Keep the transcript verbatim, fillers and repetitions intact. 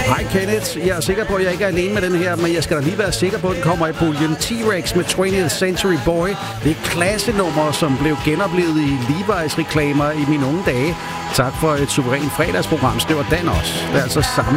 Hej Kenneth, jeg er sikker på, at jeg ikke er alene med den her, men jeg skal da lige være sikker på, at den kommer i puljen. T-Rex med twentieth Century Boy. Det er klassenummer, som blev genoplevet i Levi's reklamer i mine unge dage. Tak for et suverænt fredagsprogram. Det var Dan også. Det er altså samme